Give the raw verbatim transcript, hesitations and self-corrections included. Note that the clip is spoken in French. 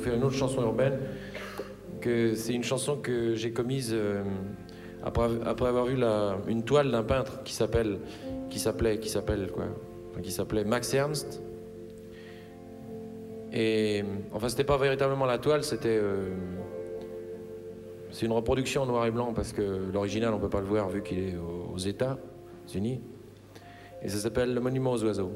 faire une autre chanson urbaine. Que c'est une chanson que j'ai commise euh, après, après avoir vu la, une toile d'un peintre qui s'appelle, qui s'appelait, qui s'appelle quoi, enfin, qui s'appelait Max Ernst. Et enfin, c'était pas véritablement la toile, c'était euh, c'est une reproduction en noir et blanc parce que l'original on peut pas le voir vu qu'il est aux États-Unis. Et ça s'appelle Le Monument aux oiseaux.